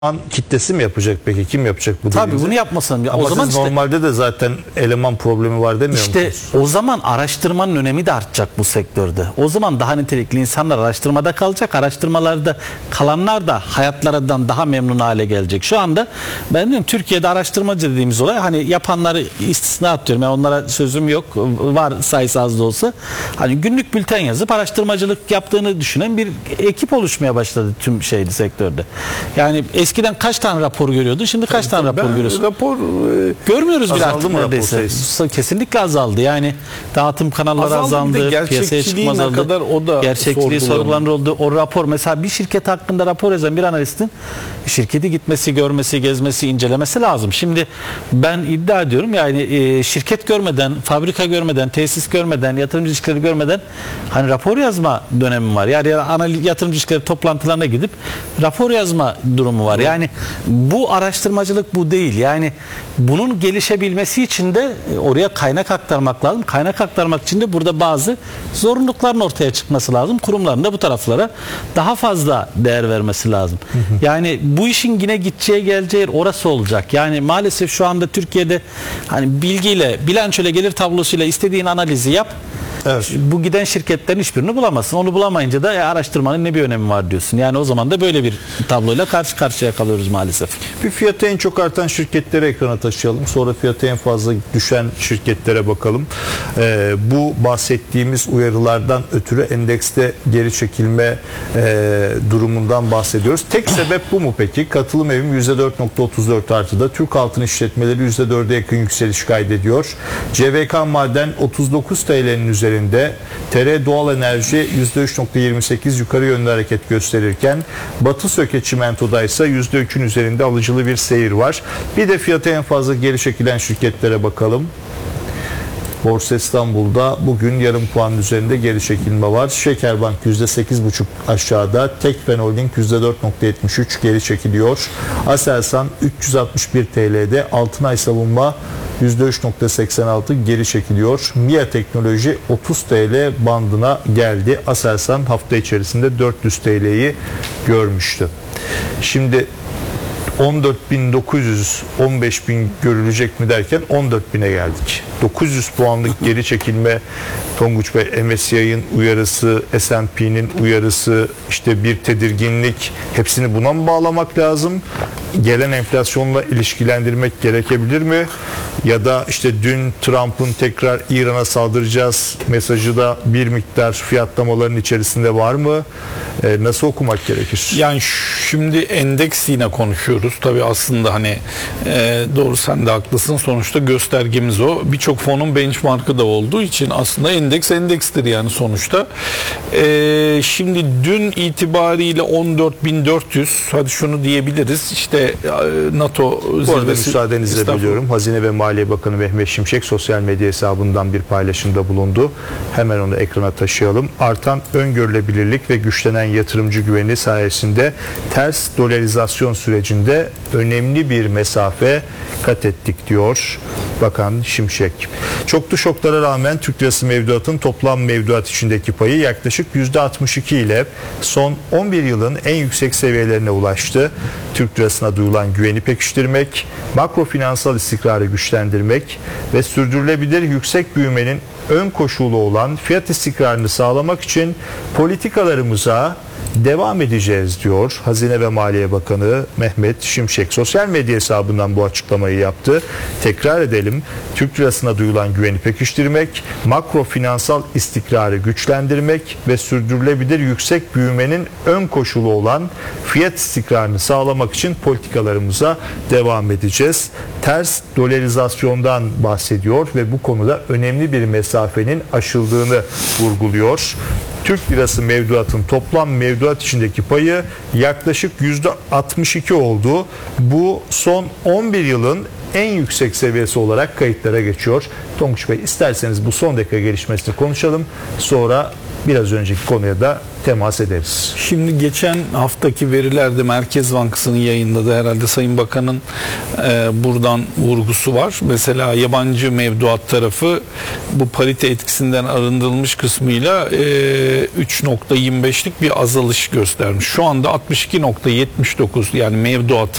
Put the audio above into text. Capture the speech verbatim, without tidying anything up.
An kitlesi mi yapacak peki? Kim yapacak bu Tabii dediğinizi? bunu yapmasın. Ama o zaman siz işte, normalde de zaten eleman problemi var demiyor işte musunuz? o zaman araştırmanın önemi de artacak bu sektörde. O zaman daha nitelikli insanlar araştırmada kalacak. Araştırmalarda kalanlar da hayatlarından daha memnun hale gelecek. Şu anda ben diyorum Türkiye'de araştırmacı dediğimiz olay, hani yapanları istisna atıyorum. Yani onlara sözüm yok. Var sayısı az da olsa. Hani günlük bülten yazıp araştırmacılık yaptığını düşünen bir ekip oluşmaya başladı tüm şeydi sektörde. Yani eskiden kaç tane rapor görüyordu? Şimdi kaç tane rapor Ben görüyorsun? Rapor e, Görmüyoruz bile azaldı artık mı rapor neredeyse. sayısı? Kesinlikle azaldı. Yani dağıtım kanalları Azaldı, bir de azaldı, piyasaya gerçekçiliği çıkmaz ne azaldı. kadar o da Gerçekliği sorgulanıyor. sorgulanır oldu. O rapor, mesela bir şirket hakkında rapor yazan bir analistin şirketi gitmesi, görmesi, gezmesi, incelemesi lazım. Şimdi ben iddia ediyorum, yani e, şirket görmeden, fabrika görmeden, tesis görmeden, yatırımcı ilişkileri görmeden hani rapor yazma dönemi var. Yani analiz, yatırımcı ilişkileri toplantılarına gidip rapor yazma durumu var. Yani bu araştırmacılık bu değil. Yani bunun gelişebilmesi için de oraya kaynak aktarmak lazım. Kaynak aktarmak için de burada bazı zorunlulukların ortaya çıkması lazım. Kurumların da bu taraflara daha fazla değer vermesi lazım. Hı hı. Yani bu işin yine gideceği geleceği yer orası olacak. Yani maalesef şu anda Türkiye'de hani bilgiyle, bilançoyla, gelir tablosuyla istediğin analizi yap. Evet. Bu giden şirketlerin hiçbirini bulamazsın. Onu bulamayınca da e, araştırmanın ne bir önemi var diyorsun. Yani o zaman da böyle bir tabloyla karşı karşıya kalıyoruz maalesef. Bir fiyatı en çok artan şirketleri ekrana taşıyalım. Sonra fiyatı en fazla düşen şirketlere bakalım. Ee, bu bahsettiğimiz uyarılardan ötürü endekste geri çekilme e, durumundan bahsediyoruz. Tek sebep bu mu peki? Katılım evim yüzde dört nokta otuz dört artıda. Türk Altın İşletmeleri yüzde dörde yakın yükseliş kaydediyor. C V K Maden otuz dokuz TL'nin üzerinde. T R Doğal Enerji yüzde üç nokta yirmi sekiz yukarı yönlü hareket gösterirken Batı Söke Çimento'da ise yüzde üçün üzerinde alıcılı bir seyir var. Bir de fiyatı en fazla geri çekilen şirketlere bakalım. Borsa İstanbul'da bugün yarım puan üzerinde geri çekilme var. Şekerbank yüzde sekiz buçuk aşağıda. Tekfen Holding yüzde dört nokta yetmiş üç geri çekiliyor. Aselsan üç yüz altmış bir T L'de. Altınay Savunma yüzde üç nokta seksen altı geri çekiliyor. MİA Teknoloji otuz T L bandına geldi. Aselsan hafta içerisinde dört yüz T L'yi görmüştü. Şimdi on dört bin dokuz yüz on beş bin görülecek mi derken on dört bine geldik. dokuz yüz puanlık geri çekilme. Tonguç Bey, M S C I'nin uyarısı, S and P'nin uyarısı, işte bir tedirginlik, hepsini buna mı bağlamak lazım? Gelen enflasyonla ilişkilendirmek gerekebilir mi? Ya da işte dün Trump'ın tekrar İran'a saldıracağız mesajı da bir miktar fiyatlamaların içerisinde var mı? Ee, nasıl okumak gerekir? Yani şimdi endeks yine konuşuyoruz. Tabii aslında hani e, doğru, sen de haklısın. Sonuçta göstergemiz o. Birçok fonun benchmark'ı da olduğu için aslında endeks endekstir yani sonuçta. E, şimdi dün itibariyle on dört bin dört yüz, hadi şunu diyebiliriz. İşte e, NATO zirvesi. Bu arada müsaadenizle biliyorum. Hazine ve Maliye Bakanı Mehmet Şimşek sosyal medya hesabından bir paylaşımda bulundu. Hemen onu ekrana taşıyalım. Artan öngörülebilirlik ve güçlenen yatırımcı güveni sayesinde ters dolarizasyon sürecinde önemli bir mesafe kat ettik diyor Bakan Şimşek. Çoklu şoklara rağmen Türk lirası mevduatın toplam mevduat içindeki payı yaklaşık yüzde altmış iki ile son on bir yılın en yüksek seviyelerine ulaştı. Türk lirasına duyulan güveni pekiştirmek, makro finansal istikrarı güçlendirmek ve sürdürülebilir yüksek büyümenin ön koşulu olan fiyat istikrarını sağlamak için politikalarımıza devam edeceğiz diyor Hazine ve Maliye Bakanı Mehmet Şimşek. Sosyal medya hesabından bu açıklamayı yaptı. Tekrar edelim. Türk lirasına duyulan güveni pekiştirmek, makro finansal istikrarı güçlendirmek ve sürdürülebilir yüksek büyümenin ön koşulu olan fiyat istikrarını sağlamak için politikalarımıza devam edeceğiz. Ters dolarizasyondan bahsediyor ve bu konuda önemli bir mesafenin aşıldığını vurguluyor. Türk lirası mevduatın toplam mevduat içindeki payı yaklaşık yüzde altmış iki oldu. Bu son on bir yılın en yüksek seviyesi olarak kayıtlara geçiyor. Tonguç Bey, isterseniz bu son dakika gelişmesini konuşalım. Sonra biraz önceki konuya da temas ederiz. Şimdi geçen haftaki verilerde Merkez Bankası'nın yayınladığı, herhalde Sayın Bakan'ın e, buradan vurgusu var. Mesela yabancı mevduat tarafı bu parite etkisinden arındırılmış kısmıyla e, üç nokta yirmi beşlik bir azalış göstermiş. Şu anda altmış iki nokta yetmiş dokuz, yani mevduatı